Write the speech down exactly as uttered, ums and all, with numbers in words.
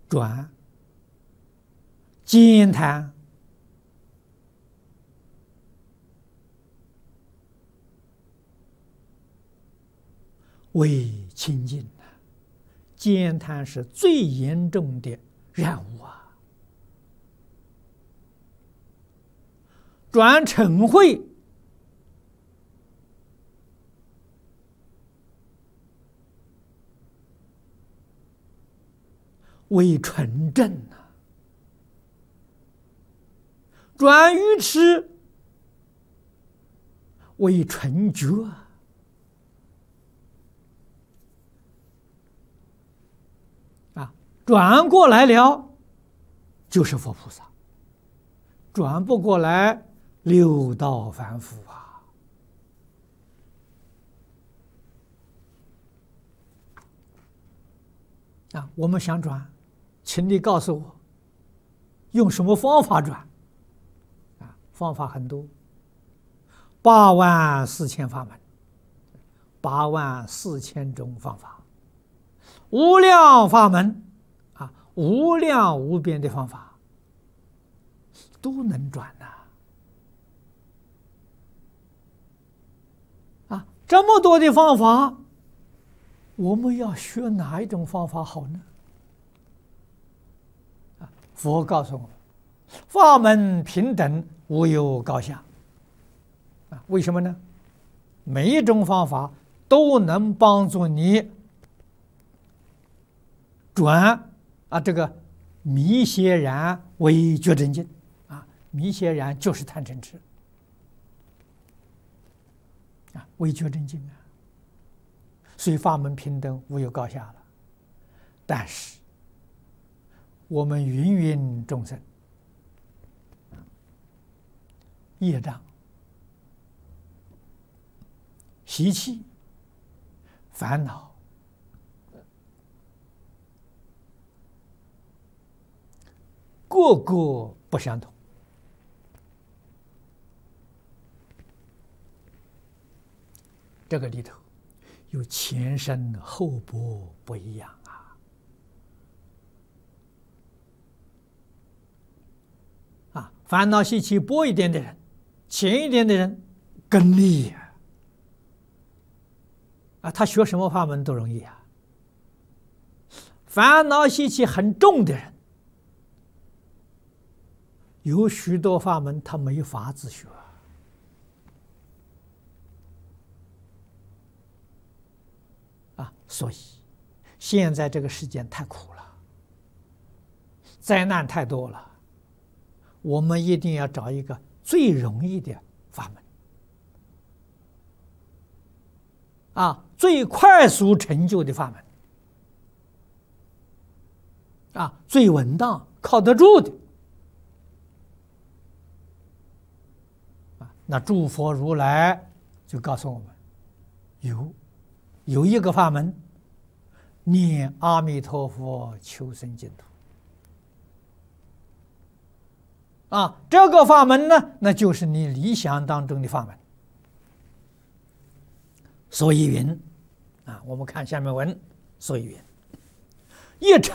转、兼谈、为清净啊，兼谈是最严重的染污啊。转嗔恚为纯正啊，转愚痴为纯觉啊。啊，转过来了就是佛菩萨，转不过来六道凡夫啊。啊，我们想转，请你告诉我，用什么方法转？啊，方法很多，八万四千法门，八万四千种方法，无量法门啊，无量无边的方法都能转呐。啊，这么多的方法，我们要学哪一种方法好呢？啊，佛告诉我们，法门平等，无有高下。啊，为什么呢？每一种方法都能帮助你转啊，这个迷邪染为觉真净啊，迷邪染就是贪嗔痴啊，为觉真净啊。所以法门平等，无有高下了。但是我们芸芸众生，业障、习气、烦恼，个个不相同。这个里头有前生后薄不一样啊！啊，烦恼习气薄一点的人，浅一点的人更利啊！啊，他学什么法门都容易啊。烦恼习气很重的人，有许多法门他没法子学。啊，所以现在这个世间太苦了，灾难太多了，我们一定要找一个最容易的法门，啊，最快速成就的法门，啊，最稳当、靠得住的。啊，那诸佛如来就告诉我们，有。有一个法门，念阿弥陀佛求生净土。啊，这个法门呢，那就是你理想当中的法门。所以云，啊，我们看下面文，所以云，一成